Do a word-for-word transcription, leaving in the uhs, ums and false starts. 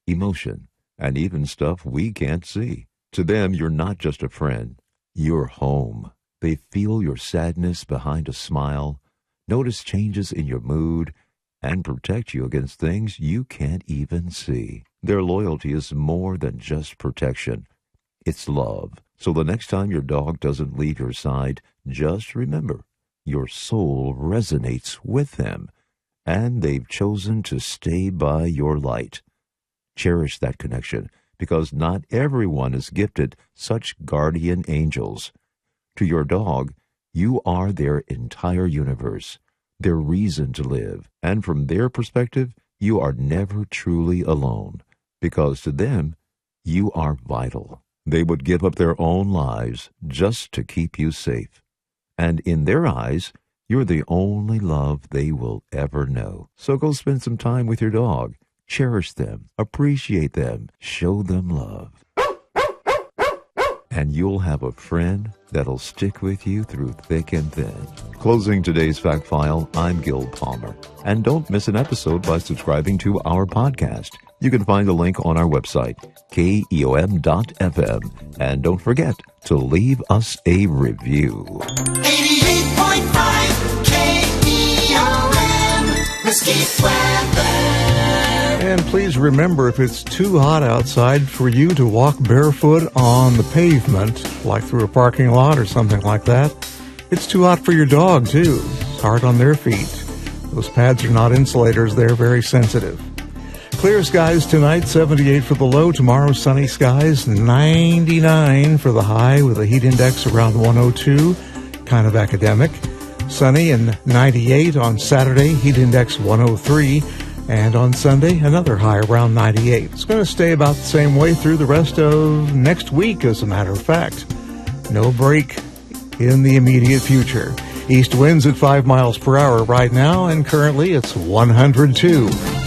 emotion, and even stuff we can't see. To them, you're not just a friend. You're home. They feel your sadness behind a smile, notice changes in your mood, and protect you against things you can't even see. Their loyalty is more than just protection. It's love. So the next time your dog doesn't leave your side, just remember, your soul resonates with them, and they've chosen to stay by your light. Cherish that connection, because not everyone is gifted such guardian angels. To your dog, you are their entire universe, their reason to live, and from their perspective, you are never truly alone, because to them, you are vital. They would give up their own lives just to keep you safe. And in their eyes, you're the only love they will ever know. So go spend some time with your dog. Cherish them, appreciate them, show them love. And you'll have a friend that'll stick with you through thick and thin. Closing today's Fact File, I'm Gil Palmer. And don't miss an episode by subscribing to our podcast. You can find a link on our website, K E O M dot F M. And don't forget to leave us a review. eighty-eight point five K E O M, Mesquite Weather. And please remember, if it's too hot outside for you to walk barefoot on the pavement, like through a parking lot or something like that, it's too hot for your dog, too. It's hard on their feet. Those pads are not insulators. They're very sensitive. Clear skies tonight, seventy-eight for the low. Tomorrow, sunny skies, ninety-nine for the high, with a heat index around one oh two. Kind of academic. Sunny and ninety-eight on Saturday, heat index one oh three. And on Sunday, another high around ninety-eight. It's going to stay about the same way through the rest of next week, as a matter of fact. No break in the immediate future. East winds at five miles per hour right now, and currently it's one hundred two.